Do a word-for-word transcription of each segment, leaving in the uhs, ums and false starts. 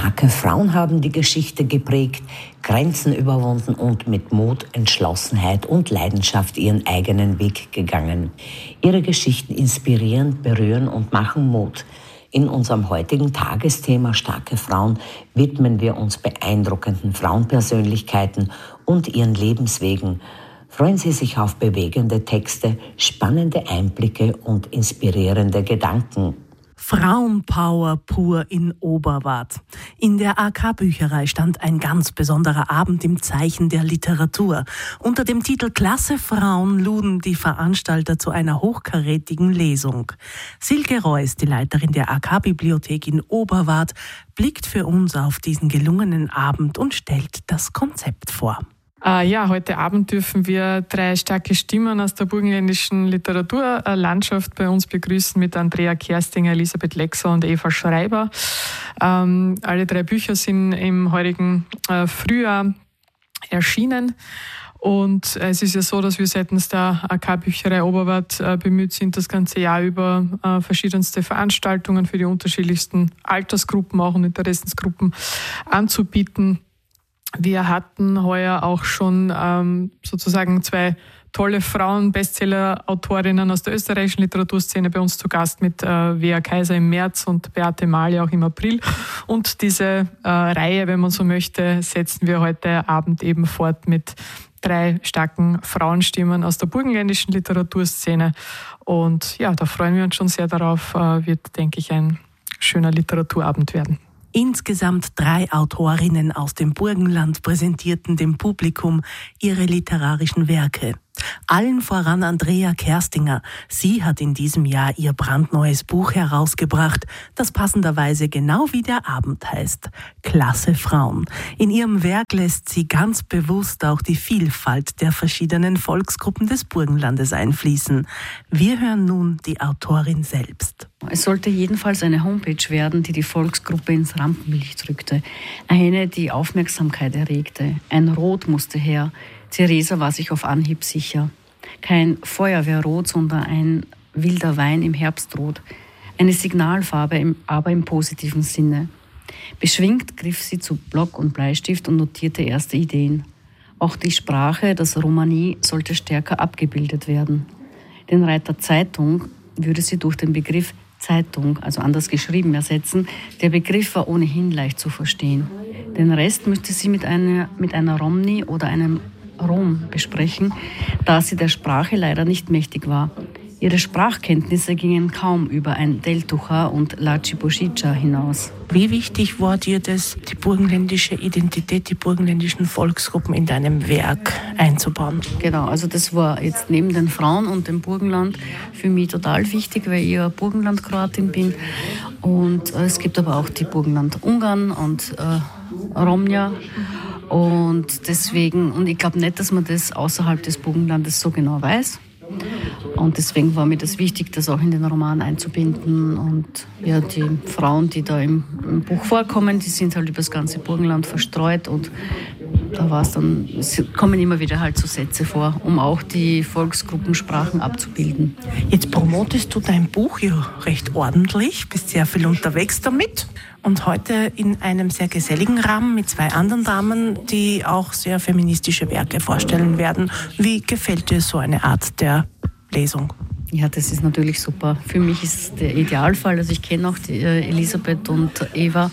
Starke Frauen haben die Geschichte geprägt, Grenzen überwunden und mit Mut, Entschlossenheit und Leidenschaft ihren eigenen Weg gegangen. Ihre Geschichten inspirieren, berühren und machen Mut. In unserem heutigen Tagesthema Starke Frauen widmen wir uns beeindruckenden Frauenpersönlichkeiten und ihren Lebenswegen. Freuen Sie sich auf bewegende Texte, spannende Einblicke und inspirierende Gedanken. Frauenpower pur in Oberwart. In der A K-Bücherei stand ein ganz besonderer Abend im Zeichen der Literatur. Unter dem Titel Klasse Frauen luden die Veranstalter zu einer hochkarätigen Lesung. Silke Reuss, die Leiterin der A K-Bibliothek in Oberwart, blickt für uns auf diesen gelungenen Abend und stellt das Konzept vor. Uh, ja, heute Abend dürfen wir drei starke Stimmen aus der burgenländischen Literaturlandschaft bei uns begrüßen mit Andrea Kerstinger, Elisabeth Lexer und Eva Schreiber. Ähm, alle drei Bücher sind im heutigen äh, Frühjahr erschienen. Und es ist ja so, dass wir seitens der A K-Bücherei Oberwart äh, bemüht sind, das ganze Jahr über äh, verschiedenste Veranstaltungen für die unterschiedlichsten Altersgruppen, auch und Interessensgruppen anzubieten. Wir hatten heuer auch schon ähm, sozusagen zwei tolle Frauen-Bestseller-Autorinnen aus der österreichischen Literaturszene bei uns zu Gast mit äh, Wea Kaiser im März und Beate Mahle auch im April. Und diese äh, Reihe, wenn man so möchte, setzen wir heute Abend eben fort mit drei starken Frauenstimmen aus der burgenländischen Literaturszene. Und ja, da freuen wir uns schon sehr darauf. Äh, wird, denke ich, ein schöner Literaturabend werden. Insgesamt drei Autorinnen aus dem Burgenland präsentierten dem Publikum ihre literarischen Werke. Allen voran Andrea Kerstinger. Sie hat in diesem Jahr ihr brandneues Buch herausgebracht, das passenderweise genau wie der Abend heißt: Klasse Frauen. In ihrem Werk lässt sie ganz bewusst auch die Vielfalt der verschiedenen Volksgruppen des Burgenlandes einfließen. Wir hören nun die Autorin selbst. Es sollte jedenfalls eine Homepage werden, die die Volksgruppe ins Rampenlicht rückte. Eine, die Aufmerksamkeit erregte. Ein Rot musste her. Theresa war sich auf Anhieb sicher. Kein Feuerwehrrot, sondern ein wilder Wein im Herbstrot. Eine Signalfarbe, aber im positiven Sinne. Beschwingt griff sie zu Block und Bleistift und notierte erste Ideen. Auch die Sprache, das Romani, sollte stärker abgebildet werden. Den Reiter Zeitung würde sie durch den Begriff Zeitung, also anders geschrieben, ersetzen. Der Begriff war ohnehin leicht zu verstehen. Den Rest müsste sie mit einer, mit einer Romni oder einem Rom besprechen, da sie der Sprache leider nicht mächtig war. Ihre Sprachkenntnisse gingen kaum über ein Deltucha und Lachiboshicha hinaus. Wie wichtig war dir das, die burgenländische Identität, die burgenländischen Volksgruppen in deinem Werk einzubauen? Genau, also das war jetzt neben den Frauen und dem Burgenland für mich total wichtig, weil ich ja Burgenland-Kroatin bin. Und äh, es gibt aber auch die Burgenland-Ungarn und äh, Romja. Und deswegen, und ich glaube nicht, dass man das außerhalb des Burgenlandes so genau weiß. Und deswegen war mir das wichtig, das auch in den Roman einzubinden. Und ja, die Frauen, die da im, im Buch vorkommen, die sind halt über das ganze Burgenland verstreut. Und da war es dann, es kommen immer wieder halt so Sätze vor, um auch die Volksgruppensprachen abzubilden. Jetzt promotest du dein Buch ja recht ordentlich, bist sehr viel unterwegs damit. Und heute in einem sehr geselligen Rahmen mit zwei anderen Damen, die auch sehr feministische Werke vorstellen werden. Wie gefällt dir so eine Art der Lesung? Ja, das ist natürlich super. Für mich ist es der Idealfall. Also ich kenne auch die äh, Elisabeth und Eva.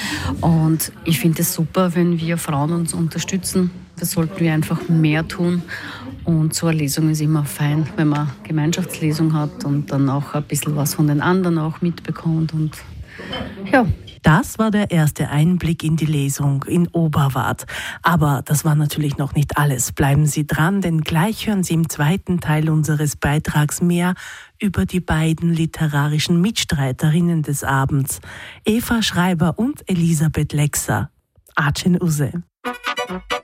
Und ich finde es super, wenn wir Frauen uns unterstützen. Das sollten wir einfach mehr tun. Und so eine Lesung ist immer fein, wenn man Gemeinschaftslesung hat und dann auch ein bisschen was von den anderen auch mitbekommt. Und ja. Das war der erste Einblick in die Lesung in Oberwart. Aber das war natürlich noch nicht alles. Bleiben Sie dran, denn gleich hören Sie im zweiten Teil unseres Beitrags mehr über die beiden literarischen Mitstreiterinnen des Abends, Eva Schreiber und Elisabeth Lexer. Acin Use.